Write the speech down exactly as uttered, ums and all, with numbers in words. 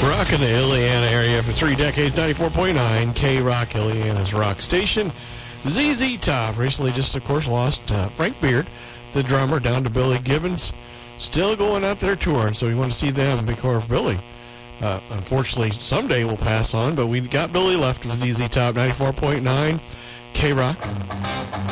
Rock in the Illiana area for three decades, ninety-four point nine K-Rock, Illiana's rock station. Z Z Top recently just, of course, lost uh, Frank Beard, the drummer, down to Billy Gibbons. Still going out there touring, so we want to see them because Billy, uh, unfortunately, someday will pass on, but we got Billy left with Z Z Top, ninety-four point nine K-Rock.